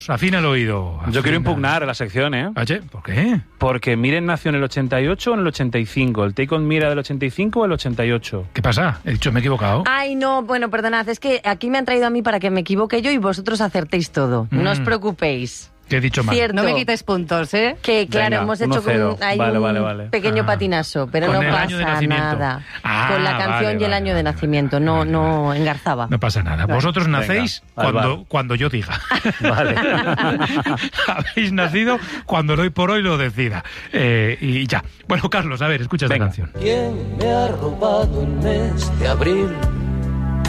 Afina el oído. Afina. Yo quiero impugnar la sección, ¿eh? Oye, ¿por qué? Porque Miren nació en el 88 o en el 85. ¿El Take On Me era del 85 o el 88? ¿Qué pasa? He dicho, me he equivocado. Ay, no, bueno, perdonad, es que aquí me han traído a mí para que me equivoque yo y vosotros acertéis todo. No os preocupéis. ¿Qué he dicho mal? Cierto. No me quites puntos, ¿eh? Que claro, Venga, hemos hecho 1-0. hay Vale. pequeño patinazo, pero Con no el año de pasa nacimiento. nada. Ah, Con la canción y el año de nacimiento, no engarzaba. No pasa nada. Vosotros nacéis Venga, cuando yo diga. Vale. Habéis nacido cuando el hoy por hoy lo decida. Y ya. Bueno, Carlos, a ver, escucha esta Venga. canción. ¿Quién me ha robado el mes de abril?